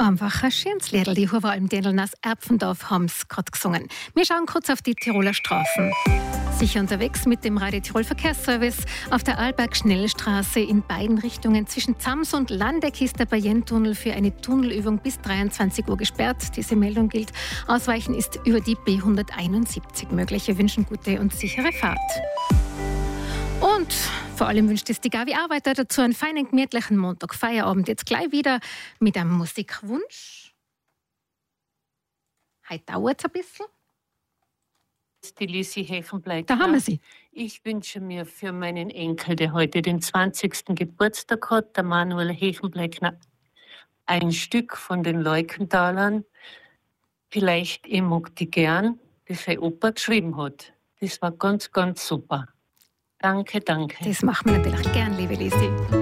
Einfach ein schönes Liedl. Die Huber-Almdäneln aus Erpfendorf haben es gerade gesungen. Wir schauen kurz auf die Tiroler Straßen. Sicher unterwegs mit dem Radio Tirol Verkehrsservice. Auf der Arlberg-Schnellstraße in beiden Richtungen zwischen Zams und Landeck ist der Bayentunnel für eine Tunnelübung bis 23 Uhr gesperrt. Diese Meldung gilt. Ausweichen ist über die B171 möglich. Wir wünschen gute und sichere Fahrt. Und vor allem wünscht es die Gavi Arbeiter dazu einen feinen, gemütlichen Montag-Feierabend. Jetzt gleich wieder mit einem Musikwunsch. Heute dauert es ein bisschen. Die Lissi Hechenbleck. Da haben wir sie. Ich wünsche mir für meinen Enkel, der heute den 20. Geburtstag hat, der Manuel Hechenbleckner, ein Stück von den Leukentalern. Vielleicht ich mag die gern, das sein Opa geschrieben hat. Das war ganz, ganz super. Danke, danke. Das machen wir natürlich gern, liebe Lissi.